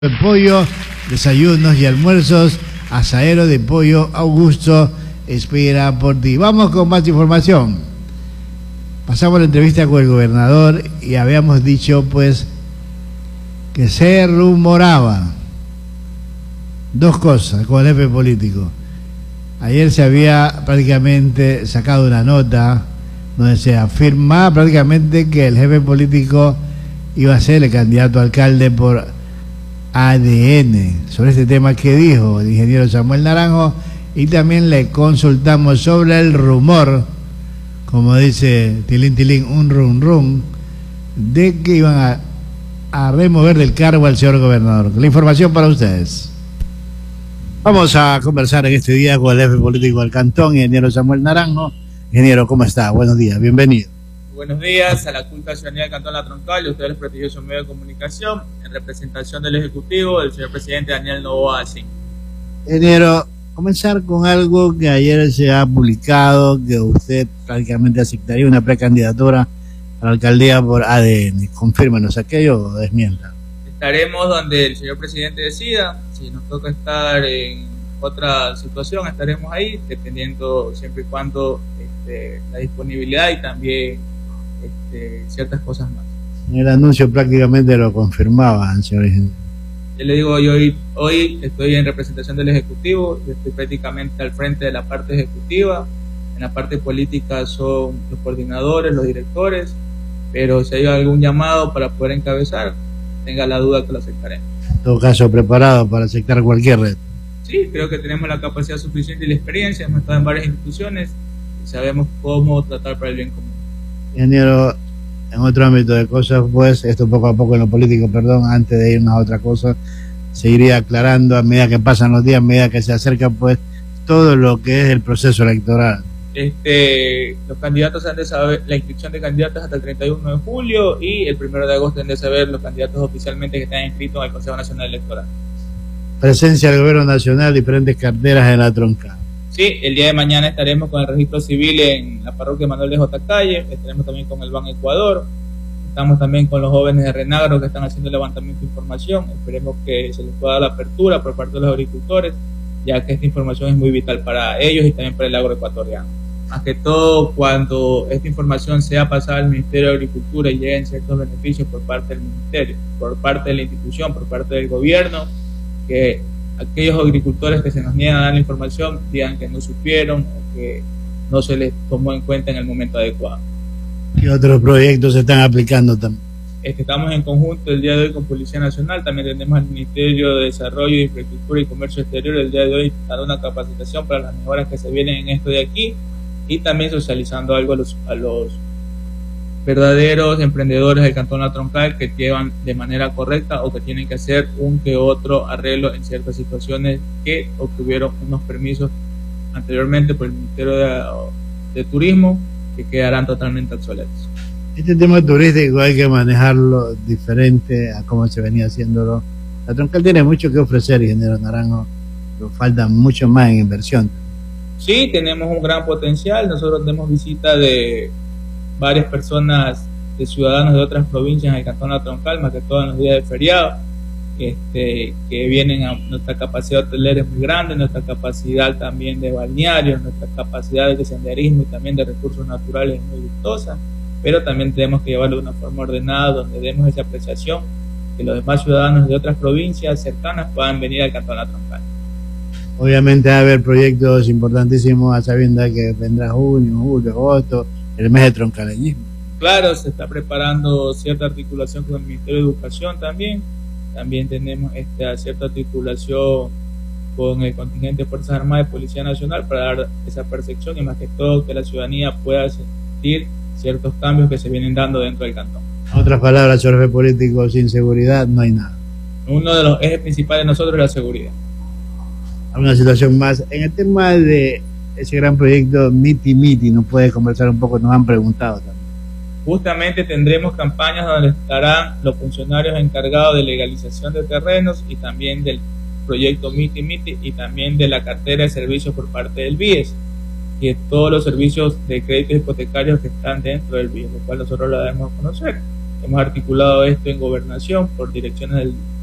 de pollo, desayunos y almuerzos, Asadero de Pollo Augusto espera por ti. Vamos con más información. Pasamos la entrevista con el gobernador y habíamos dicho pues que se rumoraba dos cosas con el jefe político. Ayer se había prácticamente sacado una nota donde se afirmaba prácticamente que el jefe político iba a ser el candidato a alcalde por ADN. Sobre este tema que dijo el ingeniero Samuel Naranjo, y también le consultamos sobre el rumor, como dice Tilín Tilín, un rum rum, de que iban a remover del cargo al señor gobernador. La información para ustedes. Vamos a conversar en este día con el jefe político del cantón, ingeniero Samuel Naranjo. Ingeniero, ¿cómo está? Buenos días, bienvenido. Buenos días a la culta ciudadanía del Cantón La Troncal y a ustedes, el prestigioso medio de comunicación, en representación del Ejecutivo, del señor presidente Daniel Noboa. Ingeniero, comenzar con algo que ayer se ha publicado, que usted prácticamente aceptaría una precandidatura a la alcaldía por ADN. Confírmenos aquello o desmienta. Estaremos donde el señor presidente decida. Si nos toca estar en otra situación, estaremos ahí, dependiendo siempre y cuando la disponibilidad y también ciertas cosas más. El anuncio prácticamente lo confirmaba, señor ingeniero. Yo le digo, yo hoy estoy en representación del Ejecutivo, yo estoy prácticamente al frente de la parte ejecutiva, en la parte política son los coordinadores, los directores, pero si hay algún llamado para poder encabezar, tenga la duda que lo aceptaremos. En todo caso, preparado para aceptar cualquier reto. Sí, creo que tenemos la capacidad suficiente y la experiencia, hemos estado en varias instituciones y sabemos cómo tratar para el bien común. Ingeniero, en otro ámbito de cosas, pues, esto poco a poco en lo político, perdón, antes de irnos a otra cosa, se iría aclarando a medida que pasan los días, a medida que se acerca, pues, todo lo que es el proceso electoral. Los candidatos han de saber, la inscripción de candidatos hasta el 31 de julio y el 1 de agosto han de saber los candidatos oficialmente que están inscritos al Consejo Nacional Electoral. Presencia del Gobierno Nacional, diferentes carteras en La Troncal. Sí, el día de mañana estaremos con el registro civil en la parroquia Manuel de J. Calle, estaremos también con el Ban Ecuador, estamos también con los jóvenes de Renagro que están haciendo el levantamiento de información, esperemos que se les pueda dar la apertura por parte de los agricultores, ya que esta información es muy vital para ellos y también para el agroecuatoriano. Más que todo, cuando esta información sea pasada al Ministerio de Agricultura y lleguen ciertos beneficios por parte del Ministerio, por parte de la institución, por parte del gobierno, que aquellos agricultores que se nos niegan a dar la información digan que no supieron o que no se les tomó en cuenta en el momento adecuado. ¿Qué otros proyectos se están aplicando también? Estamos en conjunto el día de hoy con Policía Nacional, también tenemos al Ministerio de Desarrollo, Infraestructura y Comercio Exterior el día de hoy dando una capacitación para las mejoras que se vienen en esto de aquí y también socializando algo a los verdaderos emprendedores del Cantón La Troncal que llevan de manera correcta o que tienen que hacer un que otro arreglo en ciertas situaciones que obtuvieron unos permisos anteriormente por el Ministerio de Turismo que quedarán totalmente obsoletos. Este tema turístico hay que manejarlo diferente a cómo se venía haciéndolo. La Troncal tiene mucho que ofrecer, ingeniero Naranjo, pero falta mucho más en inversión. Sí, tenemos un gran potencial. Nosotros tenemos visita de varias personas, de ciudadanos de otras provincias en el Cantón La Troncal, más que todo en los días de feriado, que vienen a nuestra capacidad hotelera es muy grande, nuestra capacidad también de balnearios, nuestra capacidad de senderismo y también de recursos naturales es muy vistosa, pero también tenemos que llevarlo de una forma ordenada, donde demos esa apreciación, que los demás ciudadanos de otras provincias cercanas puedan venir al Cantón La Troncal. Obviamente va a haber proyectos importantísimos a sabiendas que vendrá junio, julio, agosto, el mes de troncaleñismo. Claro, se está preparando cierta articulación con el Ministerio de Educación también tenemos cierta articulación con el contingente de Fuerzas Armadas y Policía Nacional para dar esa percepción y más que todo que la ciudadanía pueda sentir ciertos cambios que se vienen dando dentro del cantón. En otras palabras, señor jefe político, sin seguridad no hay nada. Uno de los ejes principales de nosotros es la seguridad. ¿Alguna situación más? En el tema de ese gran proyecto Miti Miti, ¿nos puede conversar un poco? Nos han preguntado también. Justamente tendremos campañas donde estarán los funcionarios encargados de legalización de terrenos y también del proyecto Miti Miti y también de la cartera de servicios por parte del BIES y de todos los servicios de créditos hipotecarios que están dentro del BIES, lo cual nosotros lo debemos conocer. Hemos articulado esto en gobernación por direcciones del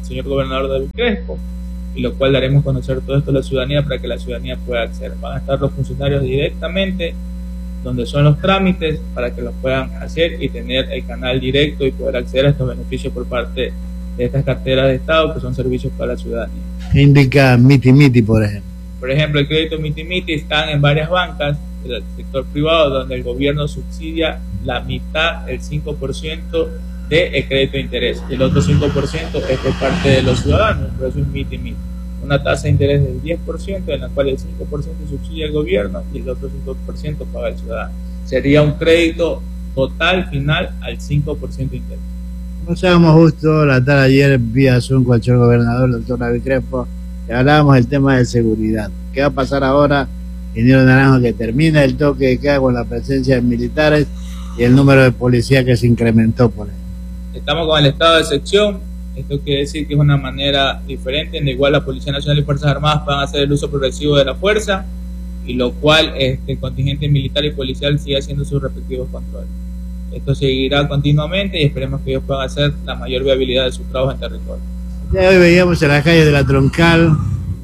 señor gobernador David Crespo, y lo cual daremos a conocer todo esto a la ciudadanía para que la ciudadanía pueda acceder. Van a estar los funcionarios directamente donde son los trámites para que los puedan hacer y tener el canal directo y poder acceder a estos beneficios por parte de estas carteras de Estado que son servicios para la ciudadanía. ¿Qué indica Miti, por ejemplo? Por ejemplo, el crédito Miti están en varias bancas del sector privado donde el gobierno subsidia la mitad, el 5% del crédito de interés, y el otro 5% es por parte de los ciudadanos, por eso es Miti. Una tasa de interés del 10%, en la cual el 5% subsidia el gobierno y el otro 5% paga el ciudadano. Sería un crédito total final al 5% de interés. Conversábamos justo la tarde ayer vía Zoom con el señor gobernador, el doctor David Crespo, y hablábamos del tema de seguridad. ¿Qué va a pasar ahora, ingeniero Naranjo, que termina el toque de queda con la presencia de militares y el número de policías que se incrementó por ejemplo? Estamos con el estado de excepción. Esto quiere decir que es una manera diferente en la cual la Policía Nacional y Fuerzas Armadas van a hacer el uso progresivo de la fuerza, y lo cual el contingente militar y policial sigue haciendo sus respectivos controles. Esto seguirá continuamente y esperemos que ellos puedan hacer la mayor viabilidad de su trabajo en territorio. Ya hoy veíamos en las calles de la Troncal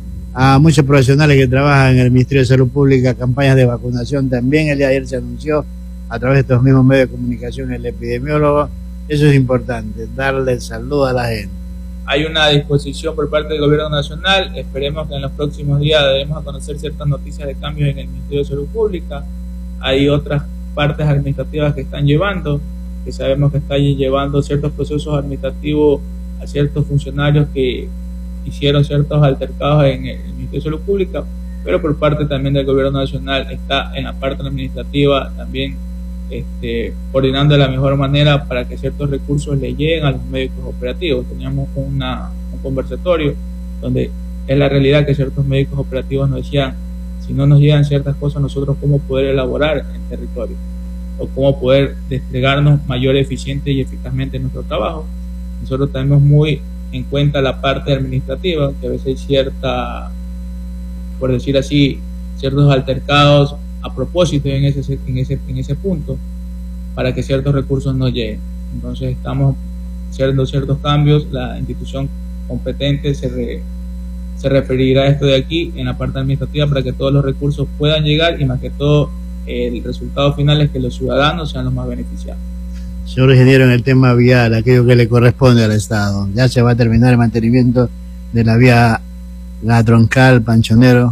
a muchos profesionales que trabajan en el Ministerio de Salud Pública, campañas de vacunación. También el día de ayer se anunció a través de estos mismos medios de comunicación el epidemiólogo. Eso es importante, darle salud a la gente. Hay una disposición por parte del Gobierno Nacional. Esperemos que en los próximos días debemos a conocer ciertas noticias de cambios en el Ministerio de Salud Pública. Hay otras partes administrativas que están llevando, que sabemos que están llevando ciertos procesos administrativos a ciertos funcionarios que hicieron ciertos altercados en el Ministerio de Salud Pública, pero por parte también del Gobierno Nacional está en la parte administrativa también coordinando de la mejor manera para que ciertos recursos le lleguen a los médicos operativos. Teníamos un conversatorio donde es la realidad que ciertos médicos operativos nos decían, si no nos llegan ciertas cosas, nosotros cómo poder elaborar en territorio o cómo poder desplegarnos mayor, eficiente y eficazmente en nuestro trabajo. Nosotros tenemos muy en cuenta la parte administrativa, que a veces hay cierta, por decir así, ciertos altercados a propósito en ese punto para que ciertos recursos no lleguen. Entonces estamos haciendo ciertos cambios. La institución competente se referirá a esto de aquí en la parte administrativa para que todos los recursos puedan llegar, y más que todo el resultado final es que los ciudadanos sean los más beneficiados. Señor ingeniero, en el tema vial, aquello que le corresponde al Estado, ya se va a terminar el mantenimiento de la vía La Troncal, Panchonero.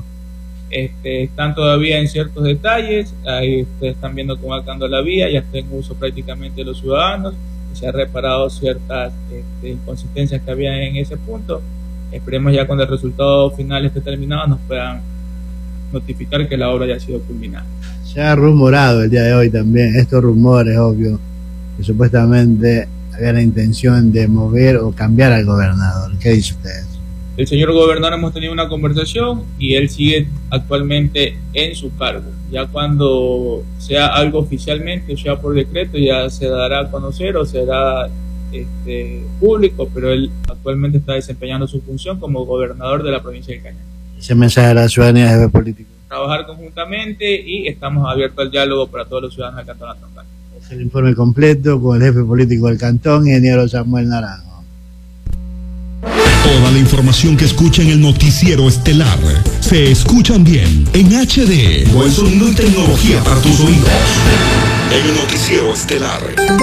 Están todavía en ciertos detalles. Ahí ustedes están viendo cómo va quedando la vía, ya está en uso prácticamente de los ciudadanos, y se han reparado ciertas inconsistencias que había en ese punto. Esperemos ya cuando el resultado final esté terminado nos puedan notificar que la obra ya ha sido culminada. Se ha rumorado el día de hoy también, estos rumores, obvio, que supuestamente había la intención de mover o cambiar al gobernador. ¿Qué dice usted? El señor gobernador hemos tenido una conversación y él sigue actualmente en su cargo. Ya cuando sea algo oficialmente, o sea por decreto, ya se dará a conocer o será público, pero él actualmente está desempeñando su función como gobernador de la provincia de Cañar. Ese mensaje a la ciudadanía es político. Trabajar conjuntamente y estamos abiertos al diálogo para todos los ciudadanos del Cantón La Troncal. Es el informe completo con el jefe político del Cantón, ingeniero Samuel Naranjo. Toda la información que escucha en el noticiero estelar se escuchan bien en HD. Buen sonido y tecnología para tus oídos. En el noticiero estelar.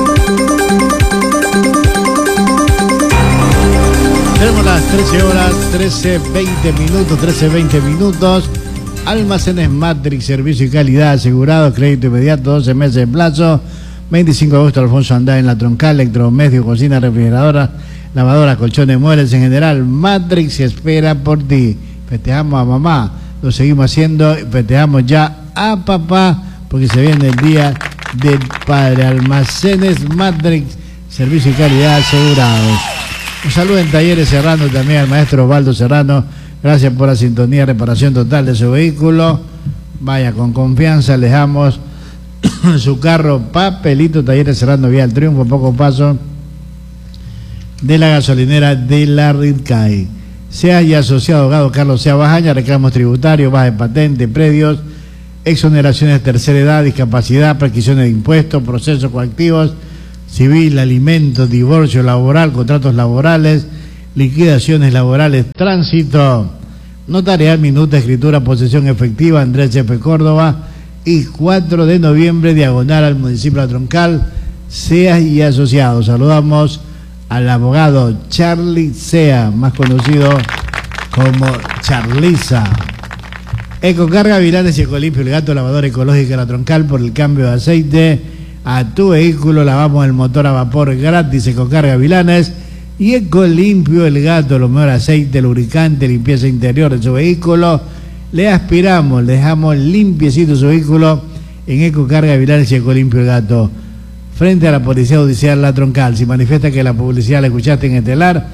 Tenemos las 13 horas, 13:20 minutos. Almacenes Matrix, servicio y calidad asegurado, crédito inmediato, 12 meses de plazo. 25 de agosto, Alfonso Andrade en La Troncal, electrodoméstico, cocina, refrigeradora, lavadora, colchones, muebles en general. Matrix espera por ti. Festejamos a mamá, lo seguimos haciendo, festejamos ya a papá, porque se viene el día del padre. Almacenes Matrix, servicio y calidad asegurados. Un saludo en Talleres Serrano también al maestro Osvaldo Serrano. Gracias por la sintonía, reparación total de su vehículo. Vaya, con confianza le dejamos su carro papelito. Talleres Serrano, Vía del Triunfo, poco paso de la gasolinera de la Ritcay. Sea ya asociado abogado Carlos Sea Bajaña, reclamos tributarios, baja de patente, predios, exoneraciones de tercera edad, discapacidad, prescripciones de impuestos, procesos coactivos, civil, alimentos, divorcio laboral, contratos laborales, liquidaciones laborales, tránsito, notarial, minuta, escritura, posesión efectiva, Andrés F. Córdoba, y 4 de noviembre, diagonal al municipio de La Troncal, Seas y Asociados. Saludamos al abogado Charlie Sea, más conocido como Charliza. Ecocarga Vilanes y Ecolimpio, el gato lavadora ecológica La Troncal, por el cambio de aceite a tu vehículo. Lavamos el motor a vapor gratis. Ecocarga Vilanes y Ecolimpio, el gato, lo mejor aceite, lubricante, limpieza interior de su vehículo. Le aspiramos, le dejamos limpiecito su vehículo en Ecocarga Vilanes y Ecolimpio, el gato. Frente a la Policía Judicial La Troncal. Si manifiesta que la publicidad la escuchaste en Estelar,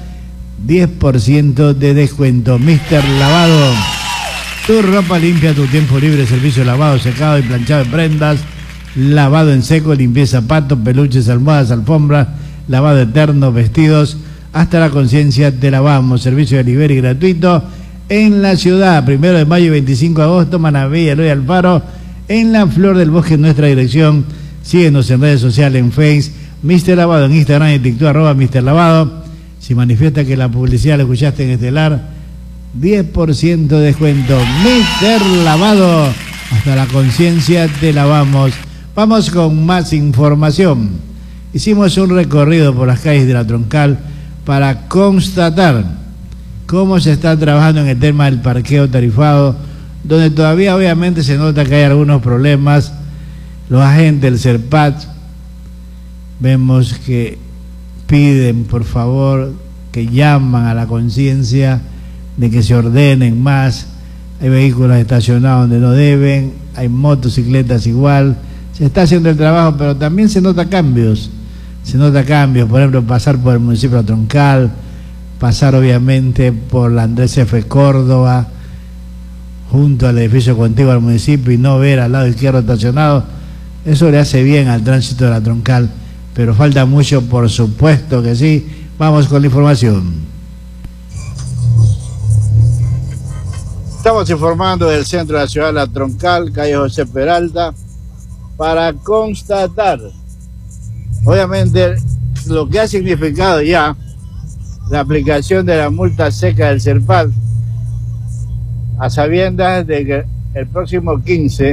10% de descuento. Mister Lavado, tu ropa limpia, tu tiempo libre, servicio de lavado, secado y planchado de prendas, lavado en seco, limpieza zapatos, peluches, almohadas, alfombras, lavado eterno, vestidos, hasta la conciencia te lavamos. Servicio de delivery gratuito en la ciudad, 1 de mayo y 25 de agosto, Manaví, Eloy Alfaro, en la Flor del Bosque, en nuestra dirección. Síguenos en redes sociales, en Facebook, Mister Lavado, en Instagram y TikTok, @ Mister Lavado. Si manifiesta que la publicidad la escuchaste en Estelar, 10% de descuento. Mister Lavado, hasta la conciencia te lavamos. Vamos con más información. Hicimos un recorrido por las calles de La Troncal para constatar cómo se está trabajando en el tema del parqueo tarifado, donde todavía obviamente se nota que hay algunos problemas. Los agentes del CERPAT vemos que piden, por favor, que llaman a la conciencia de que se ordenen más. Hay vehículos estacionados donde no deben, hay motocicletas igual. Se está haciendo el trabajo, pero también se nota cambios. Por ejemplo, pasar por el municipio de La Troncal, pasar obviamente por la Andrés F. Córdoba, junto al edificio contiguo al municipio, y no ver al lado izquierdo estacionado. Eso le hace bien al tránsito de La Troncal, pero falta mucho, por supuesto que sí. Vamos con la información. Estamos informando del centro de la ciudad de La Troncal, calle José Peralta, para constatar, obviamente, lo que ha significado ya la aplicación de la multa seca del CERPAT, a sabiendas de que el próximo 15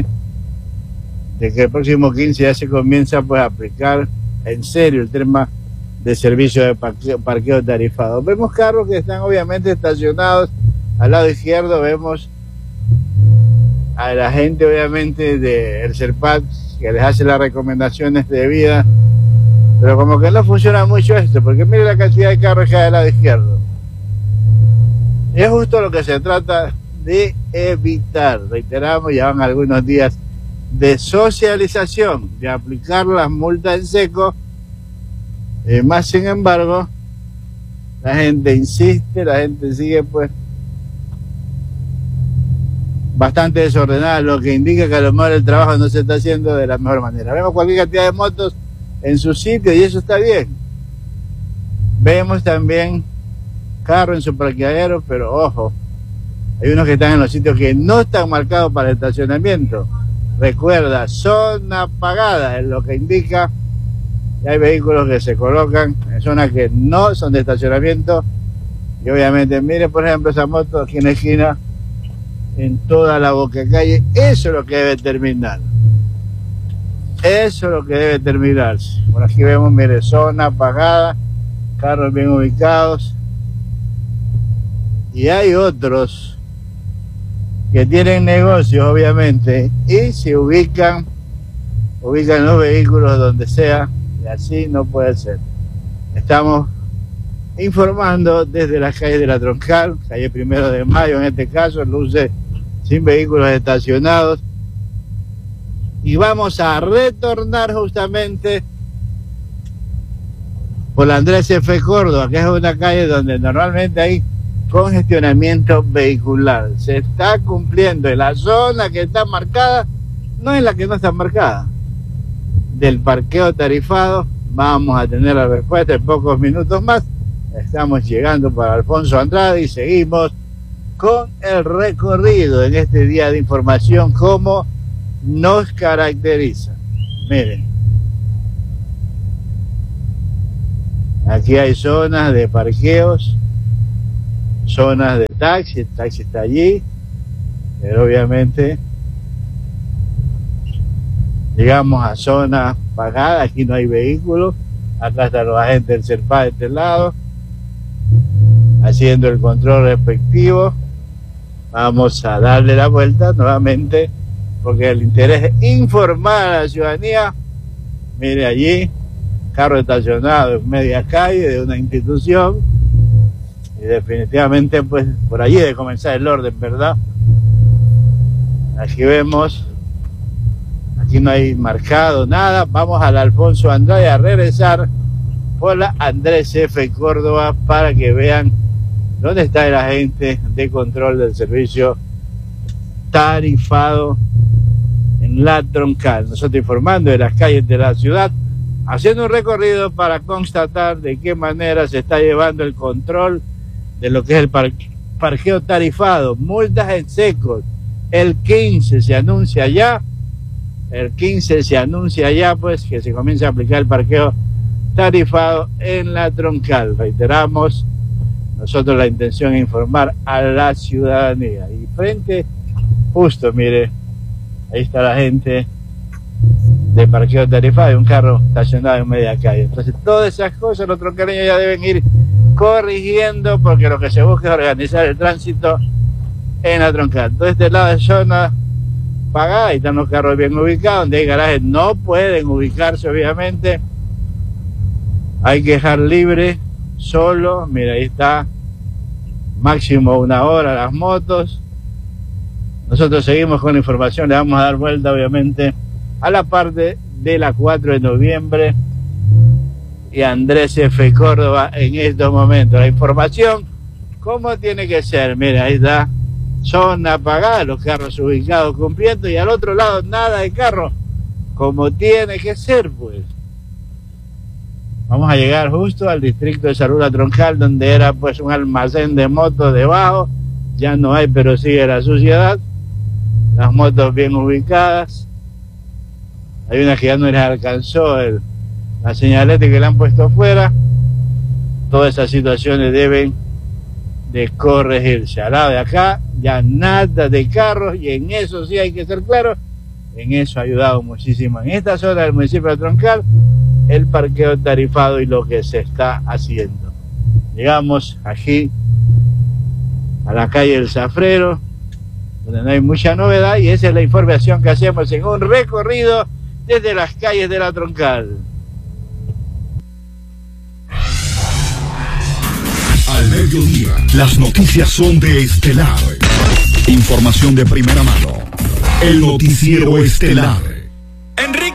ya se comienza pues a aplicar en serio el tema de servicio de parqueo tarifado. Vemos carros que están obviamente estacionados al lado izquierdo, vemos a la gente obviamente del CERPAT que les hace las recomendaciones debidas, pero como que no funciona mucho esto, porque mire la cantidad de carros que hay al lado izquierdo. Y es justo lo que se trata de evitar. Reiteramos, ya van algunos días de socialización, de aplicar las multas en seco, más sin embargo la gente insiste, la gente sigue pues bastante desordenada, lo que indica que a lo mejor el trabajo no se está haciendo de la mejor manera. Vemos cualquier cantidad de motos en su sitio y eso está bien. Vemos también carros en su parqueadero, pero ojo, hay unos que están en los sitios que no están marcados para el estacionamiento. Recuerda, zona apagada es lo que indica que hay vehículos que se colocan en zonas que no son de estacionamiento. Y obviamente, mire por ejemplo esa moto aquí en la esquina, en toda la boca calle. Eso es lo que debe terminar. Eso es lo que debe terminarse. Por aquí vemos, mire, zona apagada, carros bien ubicados. Y hay otros que tienen negocios obviamente y se ubican los vehículos donde sea, y así no puede ser. Estamos informando desde las calles de La Troncal, calle 1 de Mayo en este caso, luce sin vehículos estacionados, y vamos a retornar justamente por la Andrés F. Córdoba, que es una calle donde normalmente hay congestionamiento vehicular. Se está cumpliendo en la zona que está marcada, no en la que no está marcada, del parqueo tarifado. Vamos a tener la respuesta en pocos minutos más. Estamos llegando para Alfonso Andrade y seguimos con el recorrido en este día de información como nos caracteriza. Miren, aquí hay zonas de parqueos zonas de taxi, el taxi está allí, pero obviamente llegamos a zonas pagadas, aquí no hay vehículos, acá están los agentes del CERPA de este lado, haciendo el control respectivo. Vamos a darle la vuelta nuevamente, porque el interés es informar a la ciudadanía. Mire allí, carro estacionado en media calle de una institución, y definitivamente pues por allí debe comenzar el orden, ¿verdad? Aquí vemos, aquí no hay marcado nada. Vamos al Alfonso Andrade a regresar por la Andrés F. Córdoba para que vean dónde está el agente de control del servicio tarifado en la Troncal. Nosotros informando de las calles de la ciudad, haciendo un recorrido para constatar de qué manera se está llevando el control de lo que es el parqueo tarifado. Multas en secos. El 15 se anuncia ya. El 15 se anuncia ya, pues, que se comienza a aplicar el parqueo tarifado en la Troncal. Reiteramos, nosotros la intención es informar a la ciudadanía. Y frente, justo, mire, ahí está la gente de parqueo tarifado y un carro estacionado en media calle. Entonces, todas esas cosas los troncaleños ya deben ir corrigiendo, porque lo que se busca es organizar el tránsito en la Troncal. Entonces, este lado de zona pagada, ahí están los carros bien ubicados, donde hay garajes no pueden ubicarse, obviamente. Hay que dejar libre, solo, mira, ahí está, máximo 1 hora las motos. Nosotros seguimos con la información, le vamos a dar vuelta, obviamente, a la parte de la 4 de noviembre y Andrés F. Córdoba en estos momentos. La información, ¿cómo tiene que ser? Mira, ahí está, zona apagada, los carros ubicados cumpliendo, y al otro lado nada de carro, como tiene que ser, pues. Vamos a llegar justo al distrito de Salud La Troncal, donde era pues un almacén de motos debajo. Ya no hay, pero sigue la suciedad. Las motos bien ubicadas. Hay una que ya no les alcanzó la señalética que le han puesto afuera. Todas esas situaciones deben de corregirse. Al lado de acá ya nada de carros, y en eso sí hay que ser claros. En eso ha ayudado muchísimo en esta zona del municipio de La Troncal el parqueo tarifado y lo que se está haciendo. Llegamos aquí a la calle del Zafrero, donde no hay mucha novedad, y esa es la información que hacemos en un recorrido desde las calles de La Troncal. Al mediodía, las noticias son de Estelar. Información de primera mano. El noticiero Estelar. Enrique